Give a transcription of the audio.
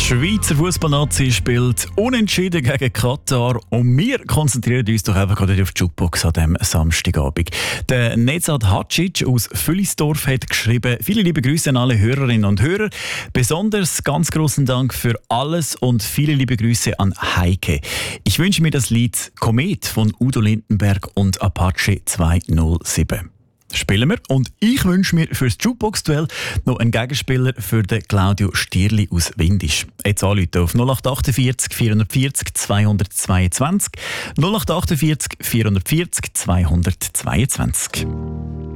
Schweizer Fußballnazi spielt unentschieden gegen Katar und wir konzentrieren uns doch einfach gerade auf die Jukebox an diesem Samstagabend. Der Nezat Hacic aus Fülisdorf hat geschrieben: Viele liebe Grüße an alle Hörerinnen und Hörer. Besonders ganz großen Dank für alles und viele liebe Grüße an Heike. Ich wünsche mir das Lied Komet von Udo Lindenberg und Apache 207. Spielen wir. Und ich wünsche mir für das Jukebox-Duell noch einen Gegenspieler für den Claudio Stierli aus Windisch. Jetzt anrufen auf 0848 440 222 0848 440 222.